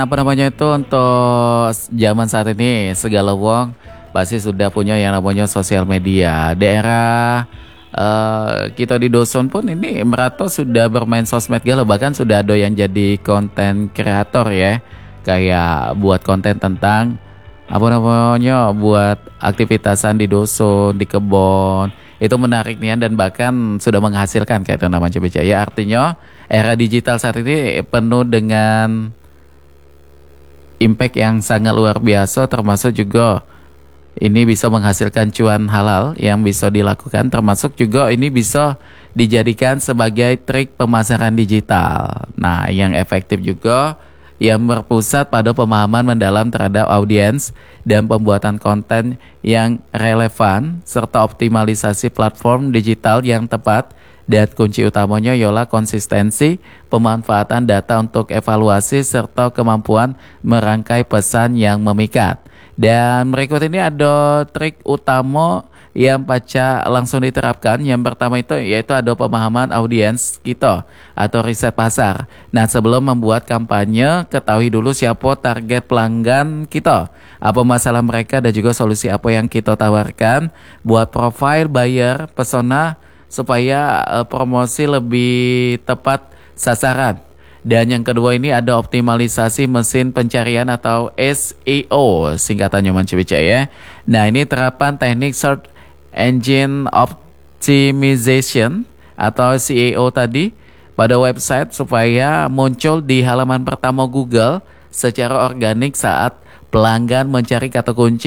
Apa namanya itu untuk zaman saat ini segala wong pasti sudah punya yang namanya sosial media. Daerah kita di Doson pun ini Merato sudah bermain sosmed galau, bahkan sudah ada yang jadi konten kreator ya. Kayak buat konten tentang apa namanya buat aktivitasan di Doson, di kebon. Itu menarik nih dan bahkan sudah menghasilkan kayak itu namanya BCA. Ya artinya era digital saat ini penuh dengan impact yang sangat luar biasa, termasuk juga ini bisa menghasilkan cuan halal yang bisa dilakukan, termasuk juga ini bisa dijadikan sebagai trik pemasaran digital. Nah, yang efektif juga yang berpusat pada pemahaman mendalam terhadap audiens dan pembuatan konten yang relevan serta optimalisasi platform digital yang tepat, dan kunci utamanya ialah konsistensi pemanfaatan data untuk evaluasi serta kemampuan merangkai pesan yang memikat. Dan berikut ini ada trik utama yang paca langsung diterapkan. Yang pertama itu yaitu ada pemahaman audiens kita atau riset pasar. Nah, sebelum membuat kampanye, ketahui dulu siapa target pelanggan kita, apa masalah mereka dan juga solusi apa yang kita tawarkan. Buat profile buyer persona supaya promosi lebih tepat sasaran. Dan yang kedua ini ada optimalisasi mesin pencarian atau SEO singkatannya Mancubica ya. Nah, ini terapan teknik search engine optimization atau SEO tadi pada website supaya muncul di halaman pertama Google secara organik saat pelanggan mencari kata kunci